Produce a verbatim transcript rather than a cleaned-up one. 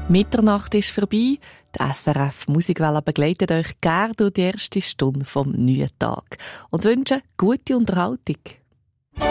Mitternacht ist vorbei. Die S R F Musikwelle begleitet euch gerne durch die erste Stunde vom neuen Tag und wünsche gute Unterhaltung.